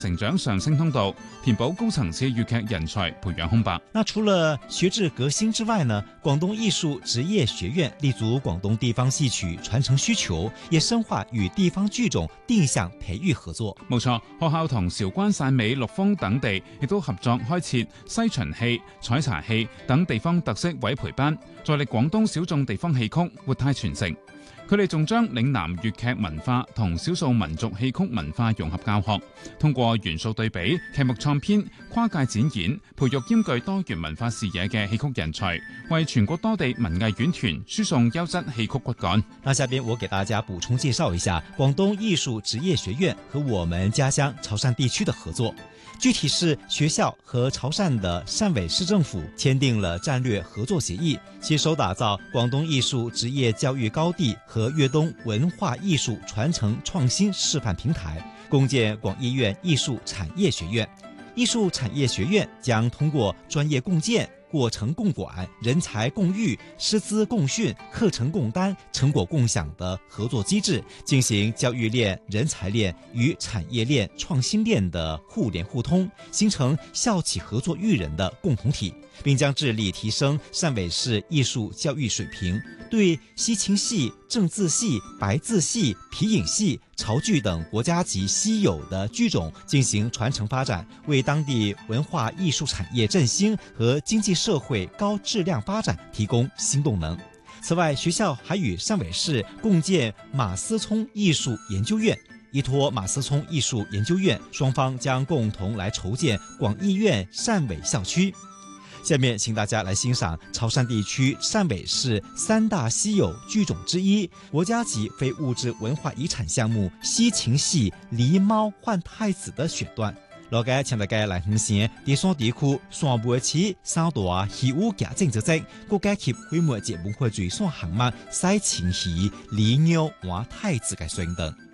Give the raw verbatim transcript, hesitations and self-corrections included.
成長上升通道，填補高層次粵劇人才培養空白。 那除了學制革新之外呢，廣東藝術職業學院立足廣東地方戲曲傳承需求，也深化與地方劇種定向培育合作。 冇錯，學校同韶關、汕尾、陸豐等地亦都合作開設西巡戲、採茶戲等地方特色委培班，助力廣東小眾地方戲曲活態傳承。佢哋仲將嶺南粵劇文化同少數民族戲曲文化融合教學，通過元素對比、劇目創編、跨界展演，培育兼具多元文化視野嘅戲曲人才，為全國多地文藝院團輸送優質戲曲骨幹。 那下邊我給大家補充介紹一下廣東藝術職業學院和我們家鄉潮汕地區的合作。具體是學校和潮汕的汕尾市政府簽訂了戰略合作協議，攜手打造廣東藝術職業教育高地和粵東文化藝術傳承創新示範平台，共建廣藝院藝術產業學院。藝術產業學院將通過專業共建、過程共管、人才共育、師資共訓、課程共擔、成果共享的合作機制，進行教育鏈、人才鏈與產業鏈、創新鏈的互聯互通，形成校企合作育人的共同體，並將致力提升汕尾市藝術教育水平，對西琴戲、正字戲、白字戲、皮影戲、潮劇等國家級稀有的劇種進行傳承發展，為當地文化藝術產業振興和經濟社會高質量發展提供新動能。此外，學校還與汕尾市共建馬思聰藝術研究院，依託馬思聰藝術研究院，雙方將共同來籌建廣藝院汕尾校區。下面請大家來欣賞潮汕地區汕尾市三大稀有劇種之一，國家級非物質文化遺產項目西琴戲狸貓換太子的選段。落街請大家來欣賞第三地區汕尾市三大戲舞劇種之一，國家級規模節目會最上項目西琴戲狸貓換太子嘅選段。